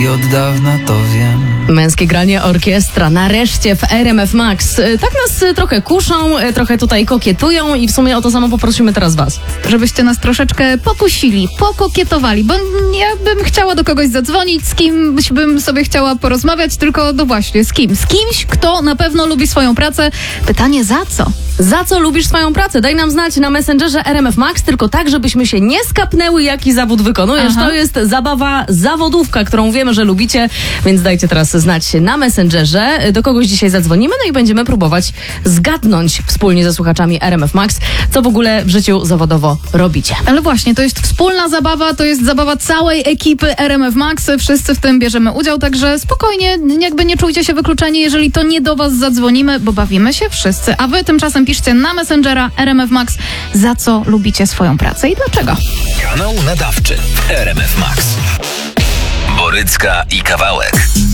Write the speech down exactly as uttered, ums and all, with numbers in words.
od dawna to wiem. Męskie granie orkiestra nareszcie w R M F Max. Tak nas trochę kuszą, trochę tutaj kokietują i w sumie o to samo poprosimy teraz was. Żebyście nas troszeczkę pokusili, pokokietowali, bo ja bym chciała do kogoś zadzwonić, z kimś bym sobie chciała porozmawiać, tylko no właśnie, z kim? Z kimś, kto na pewno lubi swoją pracę. Pytanie za co? Za co lubisz swoją pracę? Daj nam znać na Messengerze R M F Max, tylko tak, żebyśmy się nie skapnęły, jaki zawód wykonujesz. Aha. To jest zabawa zawodówka, którą wiemy, że lubicie, więc dajcie teraz znać na Messengerze. Do kogoś dzisiaj zadzwonimy, no i będziemy próbować zgadnąć wspólnie ze słuchaczami R M F Max, co w ogóle w życiu zawodowo robicie. Ale właśnie, to jest wspólna zabawa, to jest zabawa całej ekipy R M F Max, wszyscy w tym bierzemy udział, także spokojnie, jakby nie czujcie się wykluczeni, jeżeli to nie do was zadzwonimy, bo bawimy się wszyscy, a wy tymczasem piszcie na Messengera R M F Max, za co lubicie swoją pracę i dlaczego. Kanał nadawczy R M F Max. Borycka i Kawałek.